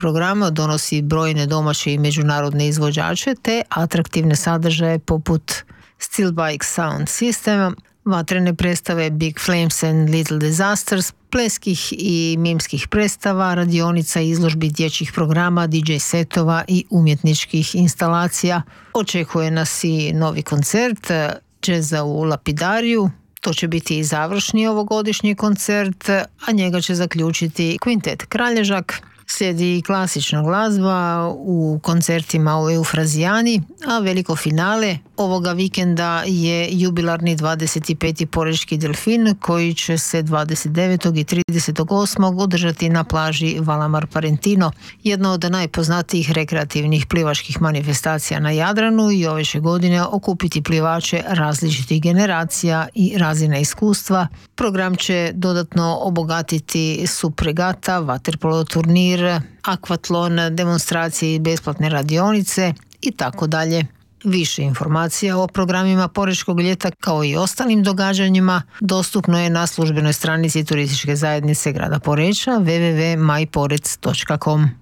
Program donosi brojne domaće i međunarodne izvođače te atraktivne sadržaje poput Still Bike Sound Systema, vatrene predstave Big Flames and Little Disasters, pleskih i mimskih predstava, radionica, izložbi dječjih programa, DJ setova i umjetničkih instalacija. Očekuje nas i novi koncert džeza u Lapidariju. To će biti i završni ovogodišnji koncert, a njega će zaključiti Kvintet Kralježak. Slijedi i klasična glazba u koncertima u Eufrazijani, a veliko finale ovoga vikenda je jubilarni 25. Porečki delfin koji će se 29. i 38. održati na plaži Valamar Parentino, jedna od najpoznatijih rekreativnih plivačkih manifestacija na Jadranu, i ove će godine okupiti plivače različitih generacija i razina iskustva. Program će dodatno obogatiti supregata, vaterpolo turnir, akvatlon, demonstracije i besplatne radionice i tako dalje. Više informacija o programima Porečkog ljeta kao i ostalim događanjima dostupno je na službenoj stranici Turističke zajednice grada Poreča www.majporec.com.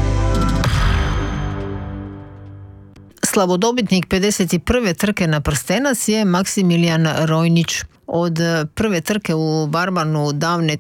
Slavodobitnik 51. trke na prstenac je Maksimilijan Rojnić. Od prve trke u Barbanu davne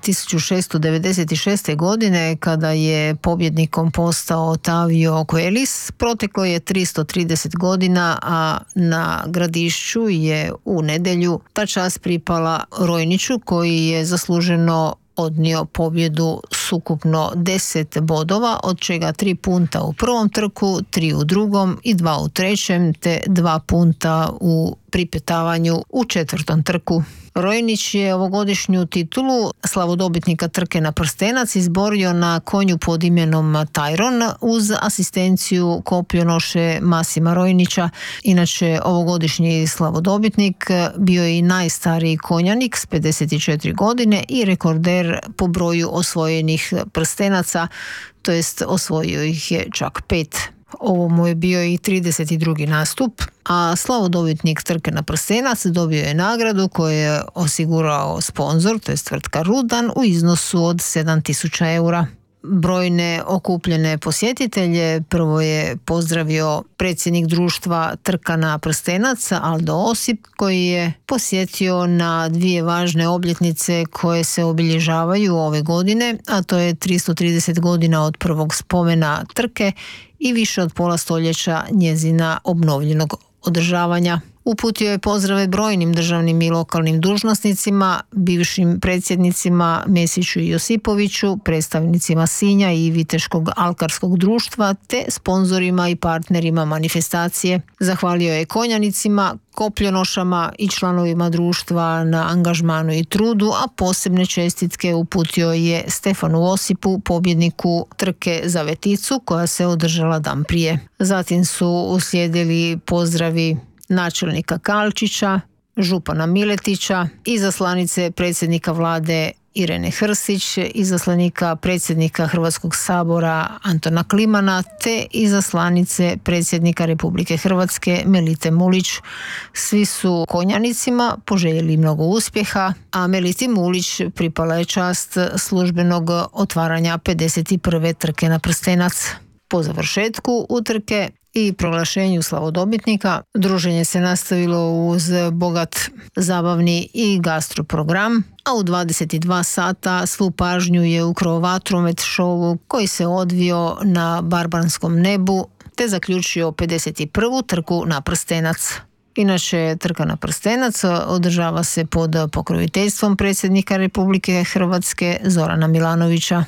1696. godine, kada je pobjednikom postao Tavio Coelis, proteklo je 330 godina, a na Gradišću je u nedjelju ta čast pripala Rojniću, koji je zasluženo odnio pobjedu s ukupno 10 bodova, od čega 3 punta u prvom trku, 3 u drugom i 2 u trećem, te 2 punta u pripetavanju u četvrtom trku. Rojnić je ovogodišnju titulu slavodobitnika trke na prstenac izborio na konju pod imenom Tyron uz asistenciju kopljonoše Masima Rojnića. Inače, ovogodišnji slavodobitnik bio je i najstariji konjanik s 54 godine i rekorder po broju osvojenih prstenaca, to jest osvojio ih je čak 5. Ovo mu je bio i 32. nastup, a slavodobitnik trke na prstenac dobio je nagradu koju je osigurao sponzor, to je tvrtka Rudan, u iznosu od 7.000 eura. Brojne okupljene posjetitelje prvo je pozdravio predsjednik društva Trka na prstenac Aldo Osip, koji je posjetio na 2 važne obljetnice koje se obilježavaju ove godine, a to je 330 godina od prvog spomena trke i više od pola stoljeća njezina obnovljenog održavanja. Uputio je pozdrave brojnim državnim i lokalnim dužnosnicima, bivšim predsjednicima Mesiću i Josipoviću, predstavnicima Sinja i Viteškog alkarskog društva te sponzorima i partnerima manifestacije. Zahvalio je konjanicima, kopljonošama i članovima društva na angažmanu i trudu, a posebne čestitke uputio je Stefanu Osipu, pobjedniku trke za Veticu koja se održala dan prije. Zatim su uslijedili pozdravi načelnika Kalčića, župana Miletića, izaslanice predsjednika vlade Irene Hrsić, izaslanika predsjednika Hrvatskog sabora Antona Klimana te izaslanice predsjednika Republike Hrvatske Melite Mulić. Svi su konjanicima poželjeli mnogo uspjeha, a Meliti Mulić pripala je čast službenog otvaranja 51. trke na prstenac. Po završetku utrke i proglašenju slavodobitnika druženje se nastavilo uz bogat zabavni i gastro program, a u 22 sata svu pažnju je ukrao vatromet šovu koji se odvio na barbanskom nebu te zaključio 51. trku na prstenac. Inače, trka na prstenac održava se pod pokroviteljstvom predsjednika Republike Hrvatske Zorana Milanovića.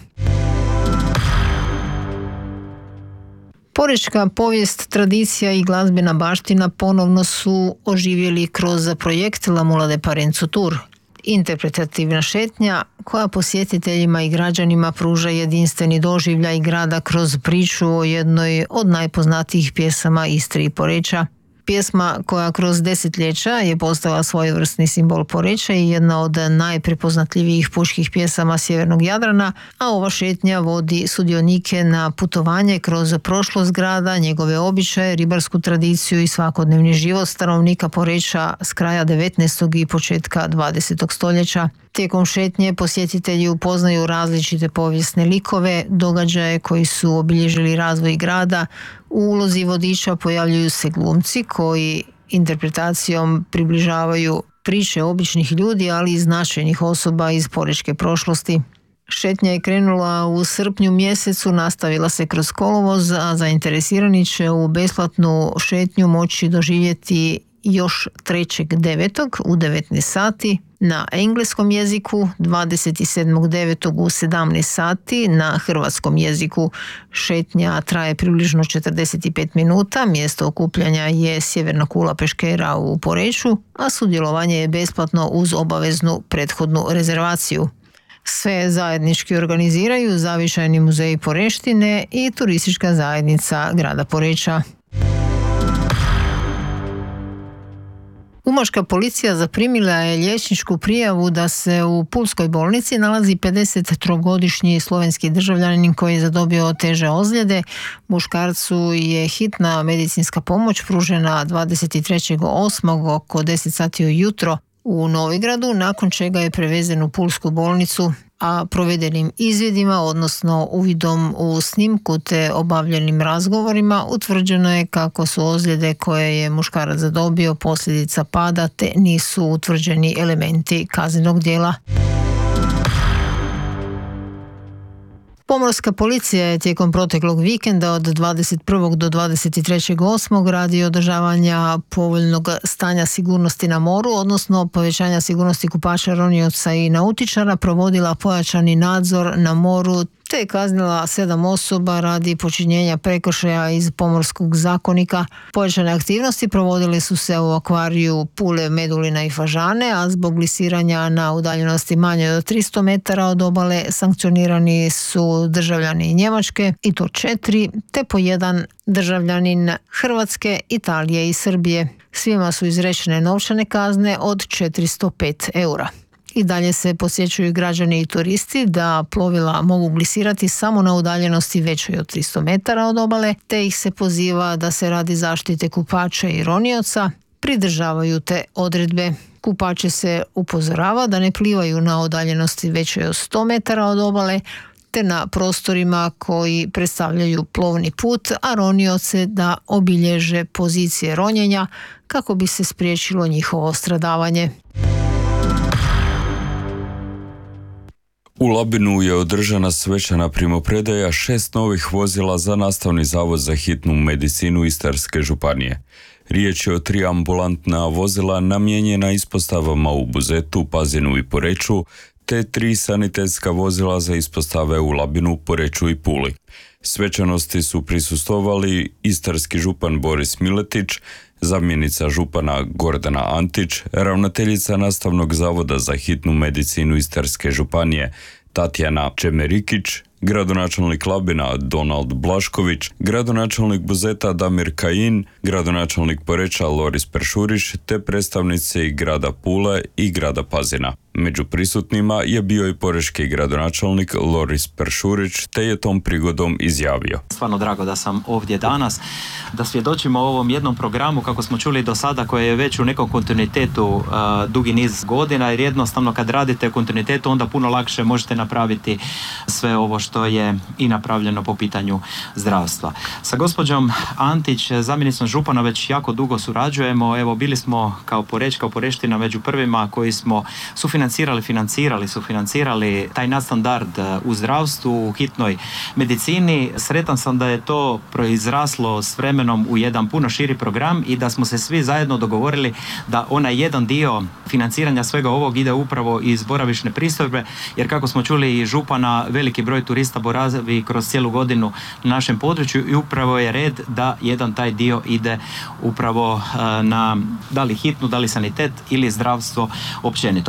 Porečka povijest, tradicija i glazbena baština ponovno su oživjeli kroz projekt La Mula de Parenzo Tour. Interpretativna šetnja koja posjetiteljima i građanima pruža jedinstveni doživljaj grada kroz priču o jednoj od najpoznatijih pjesama Istre i Poreča. Pjesma koja kroz desetljeća je postala svojevrsni simbol Poreča i jedna od najprepoznatljivijih puških pjesama Sjevernog Jadrana, a ova šetnja vodi sudionike na putovanje kroz prošlost grada, njegove običaje, ribarsku tradiciju i svakodnevni život stanovnika Poreča s kraja 19. i početka 20. stoljeća. Tijekom šetnje posjetitelji upoznaju različite povijesne likove, događaje koji su obilježili razvoj grada. U ulozi vodiča pojavljuju se glumci koji interpretacijom približavaju priče običnih ljudi, ali i značajnih osoba iz porečke prošlosti. Šetnja je krenula u srpnju mjesecu, nastavila se kroz kolovoz, a zainteresirani će u besplatnu šetnju moći doživjeti još 3.9. u 19 sati na engleskom jeziku, 27.9. u 17 sati na hrvatskom jeziku. Šetnja traje približno 45 minuta, mjesto okupljanja je Sjeverna kula Peškera u Poreču, a sudjelovanje je besplatno uz obaveznu prethodnu rezervaciju. Sve zajednički organiziraju Zavičajni muzej Poreštine i turistička zajednica grada Poreča. Umaška policija zaprimila je liječničku prijavu da se u Pulskoj bolnici nalazi 53-godišnji slovenski državljanin koji je zadobio teže ozljede. Muškarcu je hitna medicinska pomoć pružena 23.8. oko 10 sati ujutro u Novigradu, nakon čega je prevezen u Pulsku bolnicu, a provedenim izvidima, odnosno uvidom u snimku te obavljenim razgovorima, utvrđeno je kako su ozljede koje je muškarac zadobio posljedica pada te nisu utvrđeni elementi kaznenog djela. Pomorska policija je tijekom proteklog vikenda od 21. do 23.8. radi održavanja povoljnog stanja sigurnosti na moru, odnosno povećanja sigurnosti kupača, ronioca i nautičara, provodila pojačani nadzor na moru te je kaznila 7 osoba radi počinjenja prekršaja iz Pomorskog zakonika. Pojačane aktivnosti provodile su se u akvariju Pule, Medulina i Fažane, a zbog lisiranja na udaljenosti manje od 300 metara od obale sankcionirani su državljani Njemačke, i to 4, te po 1 državljanin Hrvatske, Italije i Srbije. Svima su izrečene novčane kazne od 405 eura. I dalje se posjećuju građani i turisti da plovila mogu glisirati samo na udaljenosti većoj od 300 metara od obale, te ih se poziva da se radi zaštite kupača i ronioca pridržavaju te odredbe. Kupače se upozorava da ne plivaju na udaljenosti većoj od 100 metara od obale, te na prostorima koji predstavljaju plovni put, a ronioce da obilježe pozicije ronjenja kako bi se spriječilo njihovo stradavanje. U Labinu je održana svečana primopredaja 6 novih vozila za Nastavni zavod za hitnu medicinu Istarske županije. Riječ je o 3 ambulantna vozila namijenjena ispostavama u Buzetu, Pazinu i Poreču, te 3 sanitetska vozila za ispostave u Labinu, Poreču i Puli. Svečanosti su prisustvovali istarski župan Boris Miletić, zamjenica župana Gordana Antić, ravnateljica Nastavnog zavoda za hitnu medicinu Istarske županije Tatjana Čemerikić, gradonačelnik Labina Donald Blašković, gradonačelnik Buzeta Damir Kajin, gradonačelnik Poreča Loris Peršuriš te predstavnici grada Pule i grada Pazina. Među prisutnima je bio i porečki gradonačelnik Loris Peršurić, te je tom prigodom izjavio: Stvarno drago da sam ovdje danas, da svjedočimo o ovom jednom programu, kako smo čuli do sada, koji je već u nekom kontinuitetu dugi niz godina, jer jednostavno kad radite u kontinuitetu onda puno lakše možete napraviti sve ovo što je i napravljeno po pitanju zdravstva. Sa gospođom Antić, zamjenicom župana, već jako dugo surađujemo. Evo, bili smo kao Poreč, kao Poreština među prvima koji smo sufinancirali taj nadstandard u zdravstvu, u hitnoj medicini. Sretan sam da je to proizraslo s vremenom u jedan puno širi program i da smo se svi zajedno dogovorili da onaj jedan dio financiranja svega ovog ide upravo iz boravišne pristojbe, jer kako smo čuli i župana, veliki broj turista boravi kroz cijelu godinu na našem području i upravo je red da jedan taj dio ide upravo na da li hitnu, da li sanitet ili zdravstvo općenito. Veseli me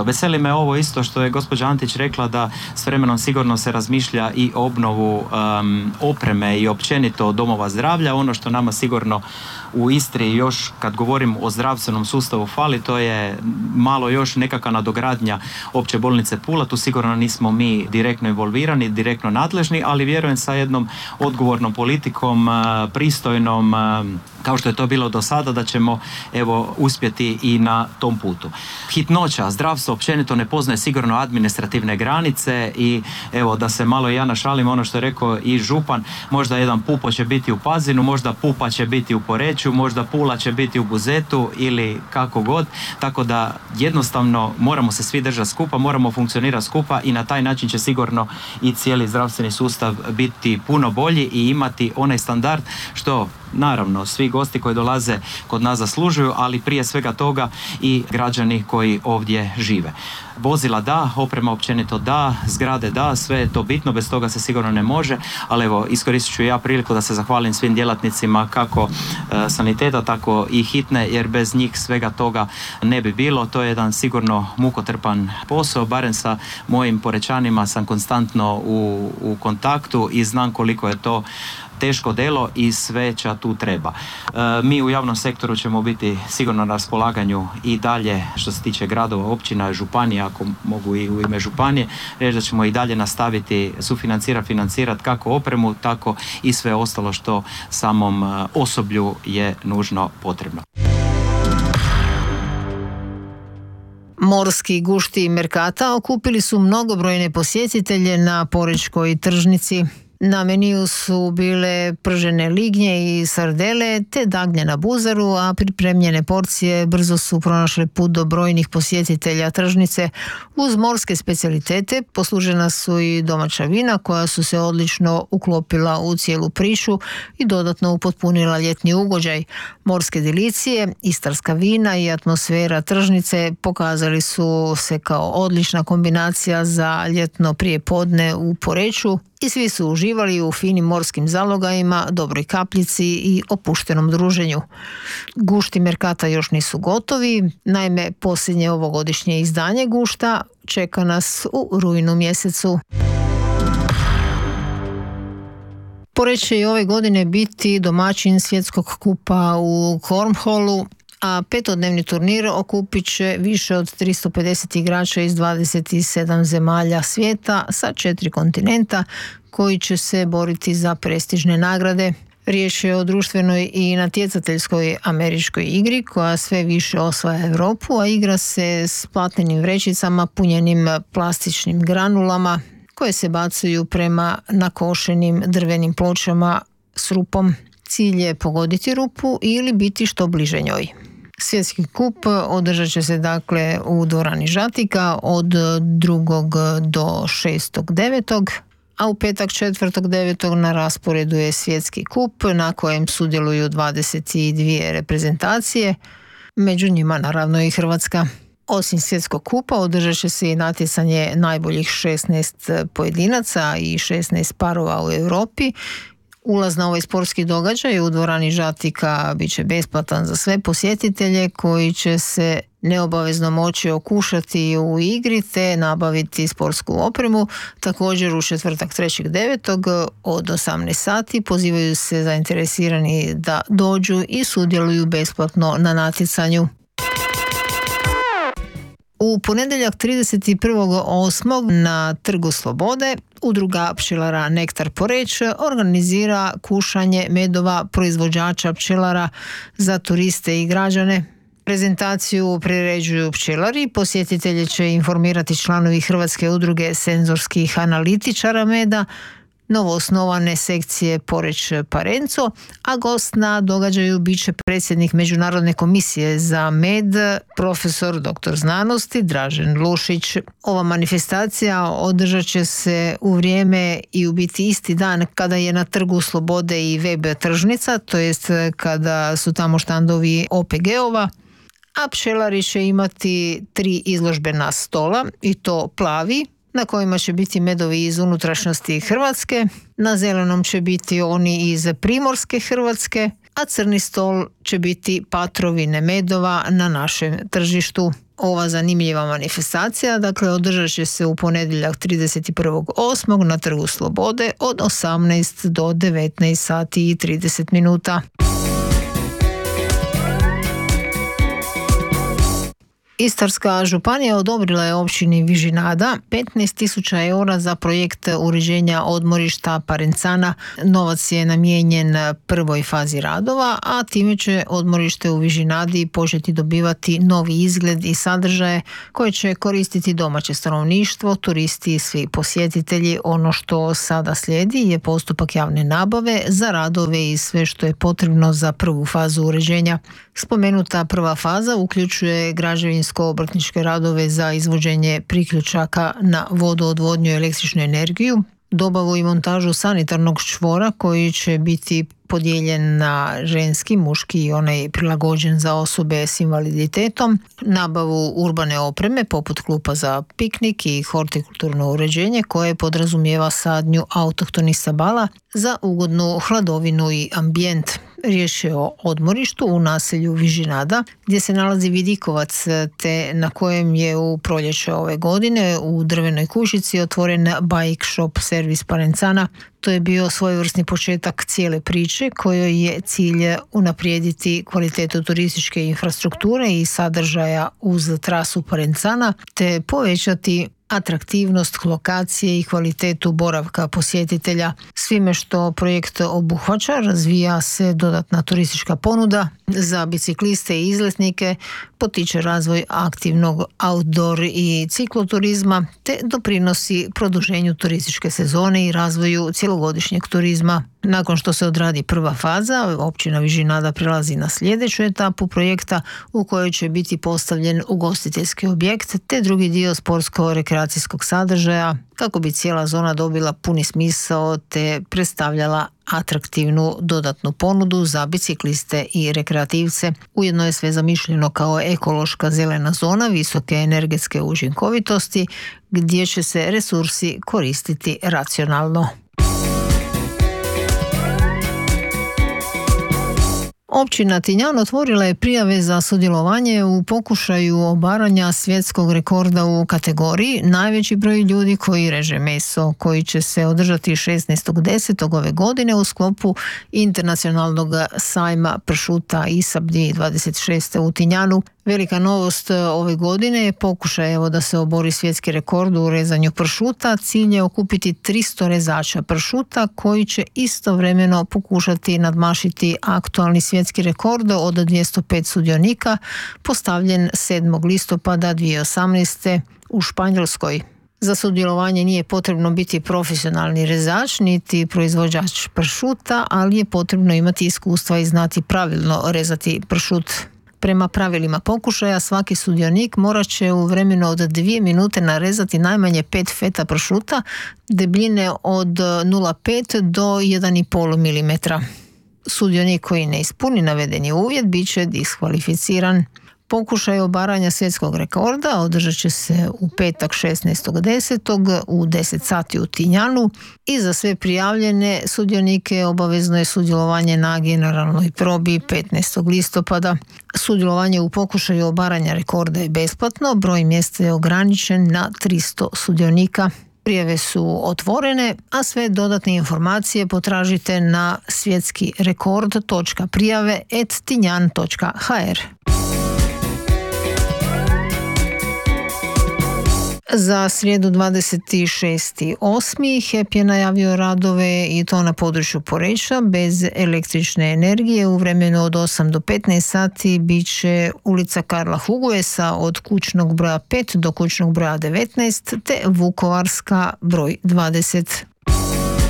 me ovo isto što je gospođa Antić rekla, da s vremenom sigurno se razmišlja i o obnovu opreme i općenito domova zdravlja. Ono što nama sigurno u Istri još kad govorim o zdravstvenom sustavu fali, to je malo još nekakva nadogradnja opće bolnice Pula. Tu sigurno nismo mi direktno involvirani, direktno nadležni, ali vjerujem sa jednom odgovornom politikom, pristojnom, kao što je to bilo do sada, da ćemo uspjeti i na tom putu. Hitnoća, zdravstvo općenito ne poznaje sigurno administrativne granice i da se malo ja našalim, ono što je rekao i župan, možda jedan Pupo će biti u Pazinu, možda Pupa će biti u Poreču, možda Pula će biti u Buzetu ili kako god, tako da jednostavno moramo se svi držati skupa, moramo funkcionirati skupa i na taj način će sigurno i cijeli zdravstveni sustav biti puno bolji i imati onaj standard što naravno svi gosti koji dolaze kod nas zaslužuju, ali prije svega toga i građani koji ovdje žive. Vozila da, oprema općenito da, zgrade da, sve je to bitno, bez toga se sigurno ne može, ali iskoristit ću ja priliku da se zahvalim svim djelatnicima kako saniteta, tako i hitne, jer bez njih svega toga ne bi bilo. To je jedan sigurno mukotrpan posao, barem sa mojim Porečanima sam konstantno u kontaktu i znam koliko je to teško delo i sveća tu treba. Mi u javnom sektoru ćemo biti sigurno na raspolaganju i dalje što se tiče gradova, općina, županija, ako mogu i u ime županije, reći da ćemo i dalje nastaviti financirati kako opremu, tako i sve ostalo što samom osoblju je nužno potrebno. Morski gušti Merkata okupili su mnogobrojne posjetitelje na porečkoj tržnici. Na meniju su bile pržene lignje i sardele te dagnje na buzaru, a pripremljene porcije brzo su pronašle put do brojnih posjetitelja tržnice. Uz morske specijalitete poslužena su i domaća vina koja su se odlično uklopila u cijelu priču i dodatno upotpunila ljetni ugođaj. Morske delicije, istarska vina i atmosfera tržnice pokazali su se kao odlična kombinacija za ljetno prijepodne u Poreču i svi su uživali u finim morskim zalogajima, dobroj kapljici i opuštenom druženju. Gušti Merkata još nisu gotovi, naime posljednje ovogodišnje izdanje gušta čeka nas u rujnu mjesecu. Poreč će i ove godine biti domaćin svjetskog kupa u kornholu, a petodnevni turnir okupit će više od 350 igrača iz 27 zemalja svijeta sa 4 kontinenta koji će se boriti za prestižne nagrade. Riječ je o društvenoj i natjecateljskoj američkoj igri koja sve više osvaja Europu, a igra se s platnenim vrećicama punjenim plastičnim granulama koje se bacaju prema nakošenim drvenim pločama s rupom. Cilj je pogoditi rupu ili biti što bliže njoj. Svjetski kup održat će se dakle u dvorani Žatika od 2. do 6.9. a u petak 4.9. na rasporedu je svjetski kup na kojem sudjeluju 22 reprezentacije, među njima naravno i Hrvatska. Osim svjetskog kupa održat će se i natjecanje najboljih 16 pojedinaca i 16 parova u Europi. Ulaz na ovaj sportski događaj u dvorani Žatika bit će besplatan za sve posjetitelje koji će se neobavezno moći okušati u igri te nabaviti sportsku opremu. Također u četvrtak 3.9. od 18 sati pozivaju se zainteresirani da dođu i sudjeluju besplatno na natjecanju. U ponedjeljak 31.8. na Trgu Slobode Udruga pčelara Nektar Poreč organizira kušanje medova proizvođača pčelara za turiste i građane. Prezentaciju priređuju pčelari, posjetitelje će informirati članovi Hrvatske udruge senzorskih analitičara meda, novoosnovane sekcije Poreč Parenco, a gost na događaju bit će predsjednik Međunarodne komisije za med, profesor dr. znanosti Dražen Lušić. Ova manifestacija održat će se u vrijeme i u biti isti dan kada je na Trgu Slobode i web tržnica, to jest kada su tamo štandovi OPG-ova, a pčelari će imati 3 izložbena stola i to plavi, na kojima će biti medovi iz unutrašnjosti Hrvatske, na zelenom će biti oni iz primorske Hrvatske, a crni stol će biti patrovine medova na našem tržištu. Ova zanimljiva manifestacija, dakle, održat će se u ponedjeljak 31.8. na Trgu Slobode od 18 do 19 sati i 30 minuta. Istarska županija odobrila je općini Vižinada 15.000 eura za projekt uređenja odmorišta Parencana. Novac je namijenjen prvoj fazi radova, a time će odmorište u Vižinadi početi dobivati novi izgled i sadržaje koje će koristiti domaće stanovništvo, turisti i svi posjetitelji. Ono što sada slijedi je postupak javne nabave za radove i sve što je potrebno za prvu fazu uređenja. Spomenuta prva faza uključuje građevinsko-obrtničke radove za izvođenje priključaka na vodoodvodnju i električnu energiju, dobavu i montažu sanitarnog čvora koji će biti podijeljen na ženski, muški i onaj prilagođen za osobe s invaliditetom, nabavu urbane opreme poput klupa za piknik i hortikulturno uređenje koje podrazumijeva sadnju autohtonih stabala za ugodnu hladovinu i ambijent. Riječ je o odmorištu u naselju Vižinada gdje se nalazi vidikovac te na kojem je u proljeće ove godine u drvenoj kućici otvoren bike shop servis Parencana. To je bio svojevrsni početak cijele priče kojoj je cilj unaprijediti kvalitetu turističke infrastrukture i sadržaja uz trasu Parencana te povećati atraktivnost lokacije i kvalitetu boravka posjetitelja. Svime što projekt obuhvaća, razvija se dodatna turistička ponuda za bicikliste i izletnike, potiče razvoj aktivnog outdoor i cikloturizma te doprinosi produženju turističke sezone i razvoju cjelogodišnjeg turizma. Nakon što se odradi prva faza, općina Vižinada prelazi na sljedeću etapu projekta u kojoj će biti postavljen ugostiteljski objekt te drugi dio sportsko-rekreacijskog sadržaja kako bi cijela zona dobila puni smisao te predstavljala atraktivnu dodatnu ponudu za bicikliste i rekreativce. Ujedno je sve zamišljeno kao ekološka zelena zona visoke energetske učinkovitosti gdje će se resursi koristiti racionalno. Općina Tinjan otvorila je prijave za sudjelovanje u pokušaju obaranja svjetskog rekorda u kategoriji najveći broj ljudi koji reže meso, koji će se održati 16.10. ove godine u sklopu internacionalnog sajma pršuta ISAP 2026. u Tinjanu. Velika novost ove godine je pokušaj da se obori svjetski rekord u rezanju pršuta. Cilj je okupiti 300 rezača pršuta koji će istovremeno pokušati nadmašiti aktualni svjetski rekord od 205 sudionika postavljen 7. listopada 2018. u Španjolskoj. Za sudjelovanje nije potrebno biti profesionalni rezač niti proizvođač pršuta, ali je potrebno imati iskustva i znati pravilno rezati pršut. Prema pravilima pokušaja, svaki sudionik morat će u vremenu od 2 minute narezati najmanje 5 feta pršuta debljine od 0,5 do 1,5 mm. Sudionik koji ne ispuni navedeni uvjet bit će diskvalificiran. Pokušaj obaranja svjetskog rekorda održat će se u petak 16.10. u 10 sati u Tinjanu i za sve prijavljene sudionike obavezno je sudjelovanje na generalnoj probi 15. listopada. Sudjelovanje u pokušaju obaranja rekorda je besplatno, broj mjesta je ograničen na 300 sudionika. Prijave su otvorene, a sve dodatne informacije potražite na svjetskirekord.prijave@tinjan.hr. Za srijedu 26.8. HEP je najavio radove i to na području Poreča bez električne energije. U vremenu od 8 do 15 sati bit će ulica Karla Huguesa od kućnog broja 5 do kućnog broja 19 te Vukovarska broj 20.